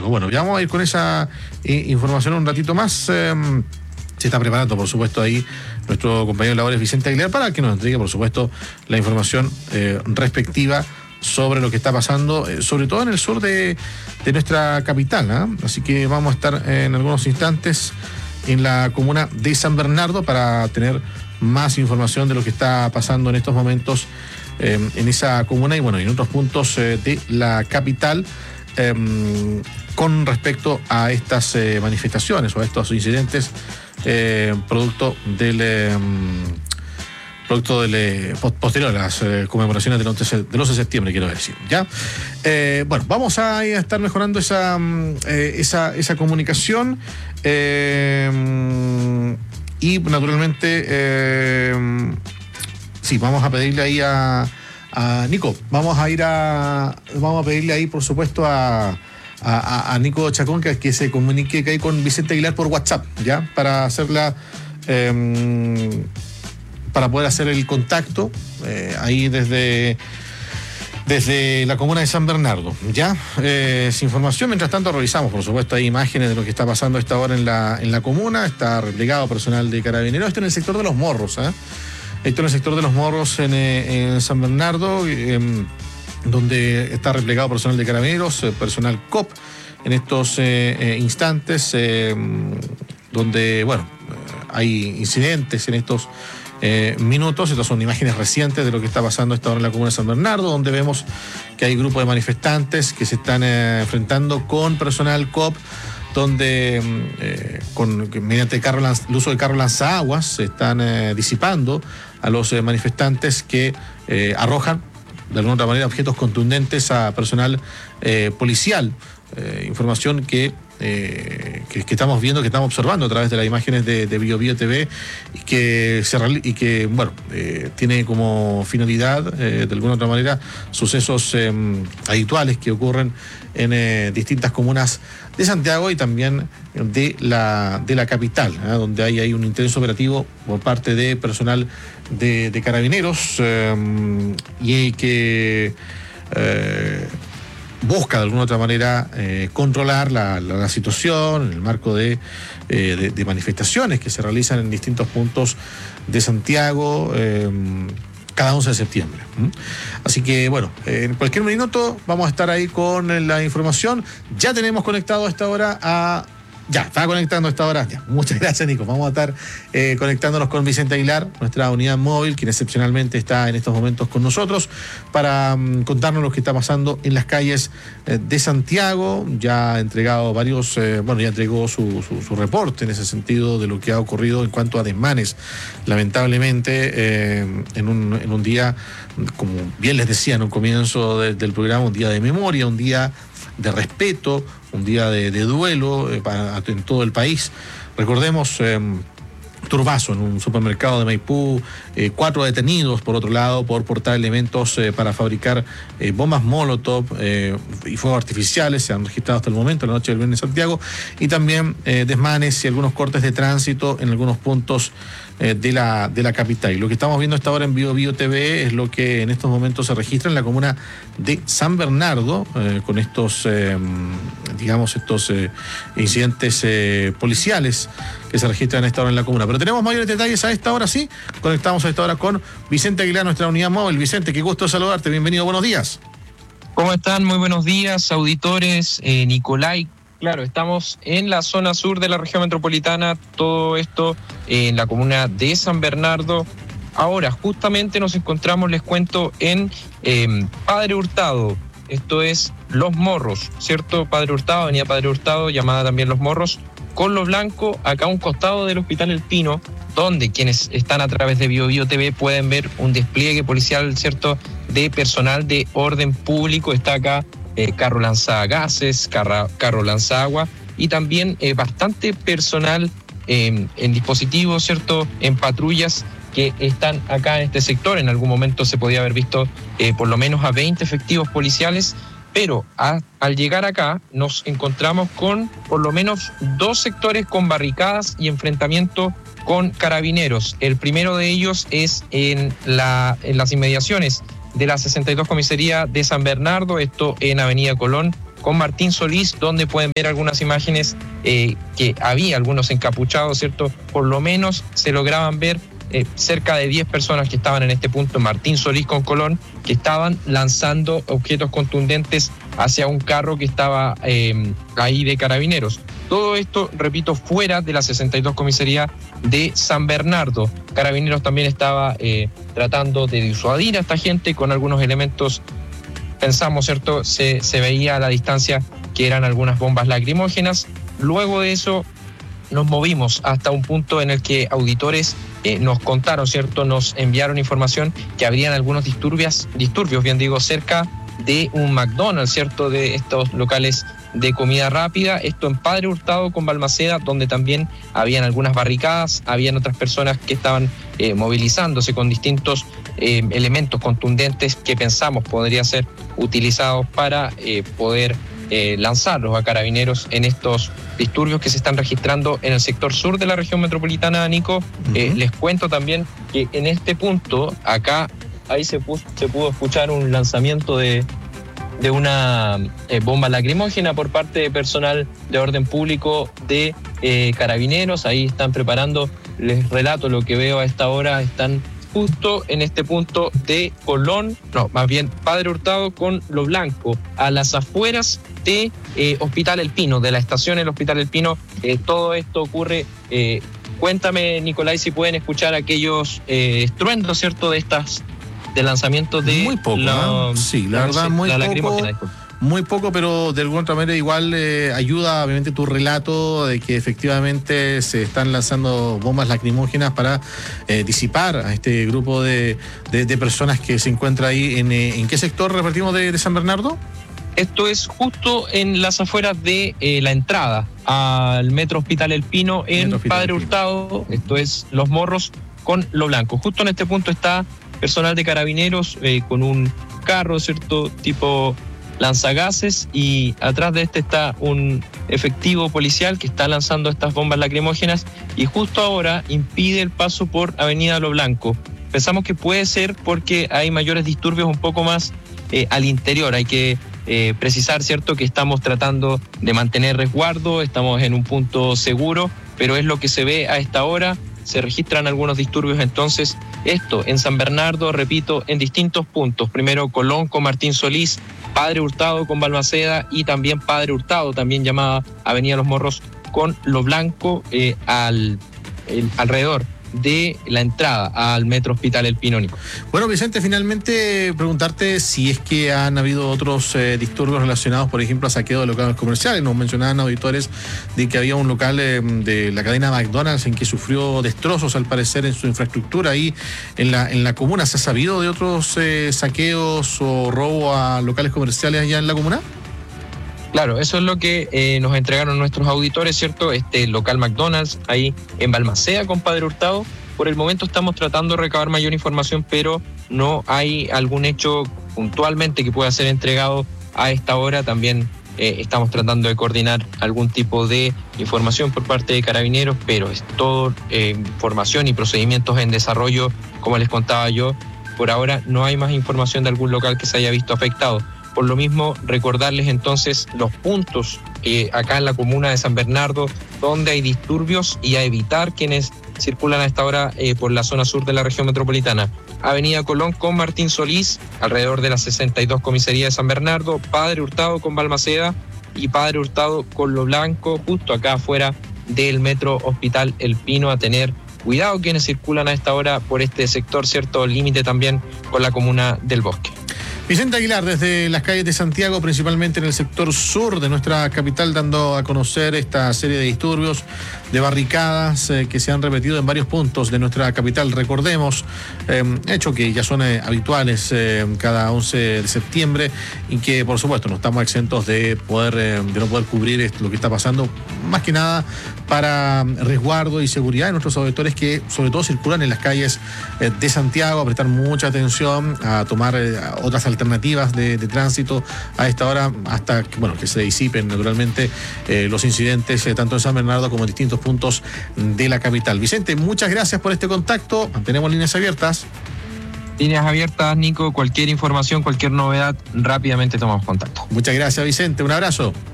Santiago. Bueno, ya vamos a ir con esa información un ratito más. Se está preparando, por supuesto, ahí nuestro compañero de labores Vicente Aguilar para que nos entregue, por supuesto, la información respectiva sobre lo que está pasando, sobre todo en el sur de nuestra capital, ¿eh? Así que vamos a estar en algunos instantes en la comuna de San Bernardo para tener más información de lo que está pasando en estos momentos en esa comuna y bueno, en otros puntos de la capital con respecto a estas manifestaciones o a estos incidentes producto del posterior a las conmemoraciones del 11 de septiembre, quiero decir, ¿ya? Bueno, vamos a estar mejorando esa comunicación y naturalmente sí, vamos a pedirle ahí a Nico, vamos a pedirle ahí, por supuesto, a Nico Chacón que se comunique ahí con Vicente Aguilar por WhatsApp, ¿ya? Para hacerla para poder hacer el contacto ahí desde la comuna de San Bernardo, ¿ya? Sin información, mientras tanto revisamos, por supuesto, hay imágenes de lo que está pasando a esta hora en la comuna. Está replegado personal de Carabineros, esto en el sector de Los Morros, esto en el sector de Los Morros en San Bernardo, donde está replegado personal de Carabineros, personal COP en estos instantes, donde, bueno, hay incidentes en estos minutos. Estas son imágenes recientes de lo que está pasando a esta hora en la comuna de San Bernardo, donde vemos que hay grupos de manifestantes que se están enfrentando con personal COP, donde mediante el uso del carro lanzaguas se están disipando a los manifestantes que arrojan de alguna otra manera objetos contundentes a personal policial. Información que estamos viendo, que estamos observando a través de las imágenes de BioBio TV y que bueno, tiene como finalidad de alguna otra manera sucesos habituales que ocurren en distintas comunas de Santiago y también de la capital, donde hay un intenso operativo por parte de personal de Carabineros y que busca de alguna otra manera controlar la situación en el marco de manifestaciones que se realizan en distintos puntos de Santiago cada 11 de septiembre. Así que bueno, en cualquier minuto vamos a estar ahí con la información. Ya tenemos conectado a esta hora Ya, estaba conectando a esta hora. Ya, muchas gracias, Nico. Vamos a estar conectándonos con Vicente Aguilar, nuestra unidad móvil, quien excepcionalmente está en estos momentos con nosotros, para contarnos lo que está pasando en las calles de Santiago. Ya ha entregado ya entregó su reporte en ese sentido de lo que ha ocurrido en cuanto a desmanes. Lamentablemente, en un día, como bien les decía en un comienzo del programa, un día de memoria, un día de respeto, un día de duelo en todo el país. Recordemos turbazo en un supermercado de Maipú, 4 detenidos, por otro lado, por portar elementos para fabricar bombas Molotov y fuegos artificiales. Se han registrado hasta el momento, la noche del viernes en Santiago, y también desmanes y algunos cortes de tránsito en algunos puntos de la capital. Y lo que estamos viendo hasta ahora en BioBio TV es lo que en estos momentos se registra en la comuna de San Bernardo, con estos incidentes policiales que se registran a esta hora en la comuna. Pero tenemos mayores detalles a esta hora, sí. Conectamos a esta hora con Vicente Aguilar, nuestra unidad móvil. Vicente, qué gusto saludarte. Bienvenido, buenos días. ¿Cómo están? Muy buenos días, auditores. Nicolai, claro, estamos en la zona sur de la región metropolitana, todo esto en la comuna de San Bernardo. Ahora, justamente nos encontramos, les cuento, en Padre Hurtado. Esto es Los Morros, ¿cierto? Padre Hurtado, avenida Padre Hurtado, llamada también Los Morros, con Lo Blanco, acá a un costado del Hospital El Pino, donde quienes están a través de BioBio TV pueden ver un despliegue policial, ¿cierto?, de personal de orden público. Está acá carro lanzagases, carro lanzagua y también bastante personal en dispositivos, ¿cierto?, en patrullas que están acá en este sector. En algún momento se podía haber visto por lo menos a 20 efectivos policiales, pero al llegar acá nos encontramos con por lo menos 2 sectores con barricadas y enfrentamiento con carabineros. El primero de ellos es en las inmediaciones de la 62 Comisaría de San Bernardo, esto en Avenida Colón, con Martín Solís, donde pueden ver algunas imágenes que había algunos encapuchados, ¿cierto? Por lo menos se lograban ver cerca de 10 personas que estaban en este punto, Martín Solís con Colón, que estaban lanzando objetos contundentes hacia un carro que estaba ahí de Carabineros. Todo esto, repito, fuera de la 62 Comisaría de San Bernardo. Carabineros también estaba tratando de disuadir a esta gente con algunos elementos, pensamos, ¿cierto? Se veía a la distancia que eran algunas bombas lacrimógenas. Luego de eso nos movimos hasta un punto en el que auditores nos contaron, ¿cierto? Nos enviaron información que habrían algunos disturbios, bien digo, cerca de un McDonald's, ¿cierto? De estos locales de comida rápida, esto en Padre Hurtado con Balmaceda, donde también habían algunas barricadas, habían otras personas que estaban movilizándose con distintos elementos contundentes que pensamos podría ser utilizados para poder lanzarlos a Carabineros en estos disturbios que se están registrando en el sector sur de la región metropolitana, Nico. Les cuento también que en este punto, acá, ahí se pudo escuchar un lanzamiento de una bomba lacrimógena por parte de personal de orden público de Carabineros. Ahí están preparando, les relato lo que veo a esta hora, están justo en este punto de Colón, no, más bien Padre Hurtado con Lo Blanco, a las afueras de Hospital El Pino, de la estación El Hospital El Pino. Todo esto ocurre, cuéntame, Nicolai, si pueden escuchar aquellos estruendos, ¿cierto?, de lanzamiento de... Muy poco, sí, la verdad, muy poco. Muy poco, pero de alguna otra manera igual ayuda obviamente tu relato de que efectivamente se están lanzando bombas lacrimógenas para disipar a este grupo de personas que se encuentra ahí. ¿En qué sector repartimos de San Bernardo? Esto es justo en las afueras de la entrada al Metro Hospital El Pino en Padre Hurtado. Esto es Los Morros con Lo Blanco. Justo en este punto está personal de Carabineros con un carro, ¿cierto?, tipo lanzagases, y atrás de este está un efectivo policial que está lanzando estas bombas lacrimógenas y justo ahora impide el paso por Avenida Lo Blanco. Pensamos que puede ser porque hay mayores disturbios un poco más al interior. Hay que precisar, ¿cierto?, que estamos tratando de mantener resguardo, estamos en un punto seguro, pero es lo que se ve a esta hora. Se registran algunos disturbios entonces. Esto en San Bernardo, repito, en distintos puntos. Primero Colón con Martín Solís, Padre Hurtado con Balmaceda y también Padre Hurtado, también llamada Avenida Los Morros, con Lo Blanco alrededor de la entrada al Metro Hospital El Pino, Nico. Bueno, Vicente, finalmente preguntarte si es que han habido otros disturbios relacionados, por ejemplo, a saqueo de locales comerciales. Nos mencionaban auditores de que había un local de la cadena McDonald's en que sufrió destrozos, al parecer, en su infraestructura ahí en la comuna. ¿Se ha sabido de otros saqueos o robo a locales comerciales allá en la comuna? Claro, eso es lo que nos entregaron nuestros auditores, ¿cierto? Este local McDonald's ahí en Balmaceda con Padre Hurtado. Por el momento estamos tratando de recabar mayor información, pero no hay algún hecho puntualmente que pueda ser entregado a esta hora. También estamos tratando de coordinar algún tipo de información por parte de Carabineros, pero es todo información y procedimientos en desarrollo, como les contaba yo. Por ahora no hay más información de algún local que se haya visto afectado. Por lo mismo, recordarles entonces los puntos acá en la comuna de San Bernardo donde hay disturbios y a evitar quienes circulan a esta hora por la zona sur de la región metropolitana. Avenida Colón con Martín Solís, alrededor de la 62 Comisaría de San Bernardo, Padre Hurtado con Balmaceda y Padre Hurtado con Lo Blanco, justo acá afuera del Metro Hospital El Pino. A tener cuidado quienes circulan a esta hora por este sector, cierto límite también con la comuna del Bosque. Vicente Aguilar, desde las calles de Santiago, principalmente en el sector sur de nuestra capital, dando a conocer esta serie de disturbios, de barricadas que se han repetido en varios puntos de nuestra capital. Recordemos, hechos que ya son habituales cada 11 de septiembre y que, por supuesto, no estamos exentos de no poder cubrir lo que está pasando, más que nada para resguardo y seguridad de nuestros auditores que, sobre todo, circulan en las calles de Santiago, a prestar mucha atención, a tomar otras alternativas de tránsito a esta hora hasta que se disipen naturalmente los incidentes tanto en San Bernardo como en distintos puntos de la capital. Vicente, muchas gracias por este contacto. Mantenemos líneas abiertas. Líneas abiertas, Nico, cualquier información, cualquier novedad, rápidamente tomamos contacto. Muchas gracias, Vicente, un abrazo.